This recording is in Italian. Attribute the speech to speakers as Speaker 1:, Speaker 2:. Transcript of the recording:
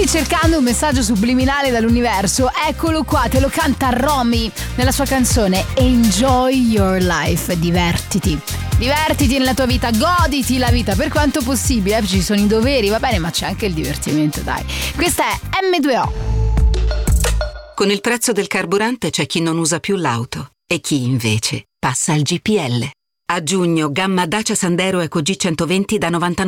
Speaker 1: cercando un messaggio subliminale dall'universo? Eccolo qua, te lo canta Romy nella sua canzone Enjoy Your Life. Divertiti nella tua vita, goditi la vita per quanto possibile. Ci sono i doveri, va bene, ma c'è anche il divertimento, dai. Questa è M2O.
Speaker 2: Con il prezzo del carburante c'è chi non usa più l'auto e chi invece passa al GPL. A giugno gamma Dacia Sandero Eco G120 da 99